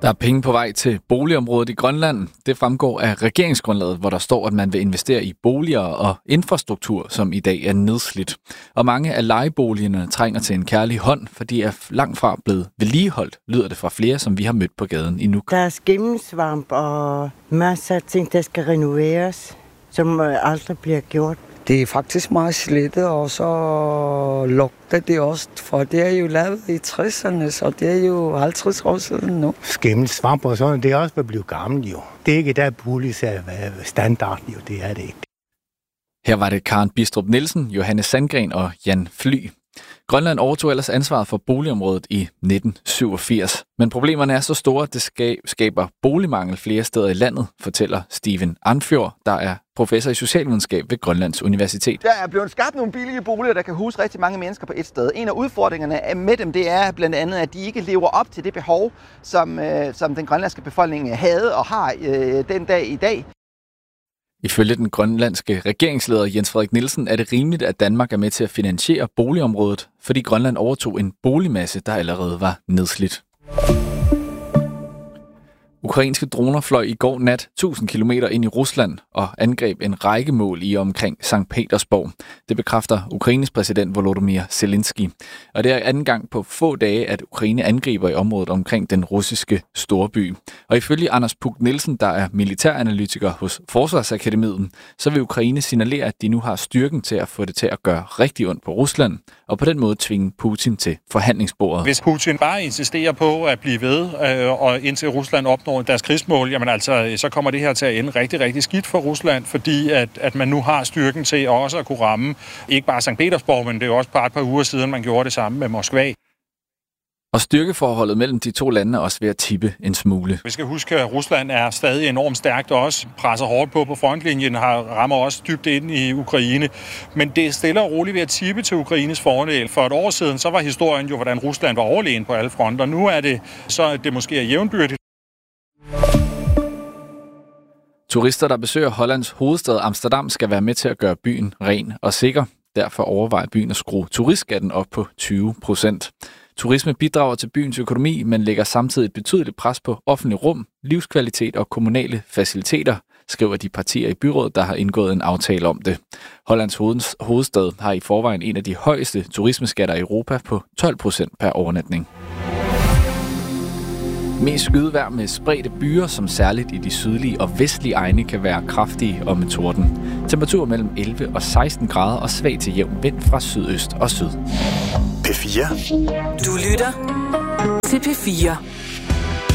Der er penge på vej til boligområdet i Grønland. Det fremgår af regeringsgrundlaget, hvor der står, at man vil investere i boliger og infrastruktur, som i dag er nedslidt. Og mange af lejeboligerne trænger til en kærlig hånd, for de er langt fra blevet vedligeholdt, lyder det fra flere, som vi har mødt på gaden i Nuuk. Der er skimmelsvamp og masser af ting, der skal renoveres, som aldrig bliver gjort. Det er faktisk meget slidt, og så lugter det også, for det er jo lavet i 60'erne, så det er jo 50 år siden nu. Skimmelsvamp og sådan, det er også blevet gammelt jo. Det er ikke der bolig standard jo, det er det ikke. Her var det Karen Bistrup Nielsen, Johannes Sandgren og Jan Fly. Grønland overtog ellers ansvaret for boligområdet i 1987. Men problemerne er så store, at det skaber boligmangel flere steder i landet, fortæller Steven Anfjord, der er professor i socialvidenskab ved Grønlands Universitet. Der er blevet skabt nogle billige boliger, der kan huse rigtig mange mennesker på et sted. En af udfordringerne med dem, det er blandt andet, at de ikke lever op til det behov, som den grønlandske befolkning havde og har den dag i dag. Ifølge den grønlandske regeringsleder Jens Frederik Nielsen er det rimeligt, at Danmark er med til at finansiere boligområdet, fordi Grønland overtog en boligmasse, der allerede var nedslidt. Ukrainske droner fløj i går nat 1000 km ind i Rusland og angreb en række mål i og omkring Sankt Petersborg. Det bekræfter Ukraines præsident Volodymyr Zelensky. Og det er anden gang på få dage, at Ukraine angriber i området omkring den russiske storby. Og ifølge Anders Puk Nielsen, der er militæranalytiker hos Forsvarsakademiet, så vil Ukraine signalere, at de nu har styrken til at få det til at gøre rigtig ondt på Rusland, og på den måde tvinge Putin til forhandlingsbordet. Hvis Putin bare insisterer på at blive ved, og indtil Rusland opnår deres krigsmål, jamen altså, så kommer det her til at ende rigtig, rigtig skidt for Rusland, fordi at man nu har styrken til også at kunne ramme ikke bare Sankt Petersborg, men det er jo også bare et par uger siden, man gjorde det samme med Moskva. Og styrkeforholdet mellem de to lande er også ved at tippe en smule. Vi skal huske, at Rusland er stadig enormt stærkt og også presser hårdt på frontlinjen, rammer også dybt ind i Ukraine. Men det er stille og roligt ved at tippe til Ukraines fordel. For et år siden, så var historien jo, hvordan Rusland var overlegen på alle fronter. Nu er det så, at det måske er jævnbyrdigt. Turister, der besøger Hollands hovedstad Amsterdam, skal være med til at gøre byen ren og sikker. Derfor overvejer byen at skrue turistskatten op på 20%. Turisme bidrager til byens økonomi, men lægger samtidig et betydeligt pres på offentlig rum, livskvalitet og kommunale faciliteter, skriver de partier i byrådet, der har indgået en aftale om det. Hollands hovedstad har i forvejen en af de højeste turismeskatter i Europa på 12% per overnatning. Mest skydevejr med spredte byer, som særligt i de sydlige og vestlige egne kan være kraftige og med torden. Temperatur mellem 11 og 16 grader og svag til jævn vind fra sydøst og syd. P4. Du lytter til P4.